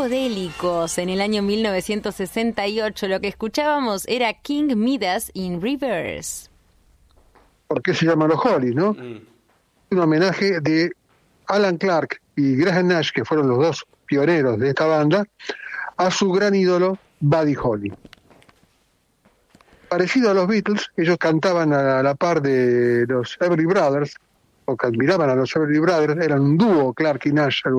psicodélicos en el año 1968. Lo que escuchábamos era King Midas in Reverse. ¿Por qué se llama Los Hollies, no? Un homenaje de Alan Clark y Graham Nash, que fueron los dos pioneros de esta banda, a su gran ídolo Buddy Holly. Parecido a los Beatles, ellos cantaban a la par de los Everly Brothers, o que admiraban a los Everly Brothers, eran un dúo, Clark y Nash,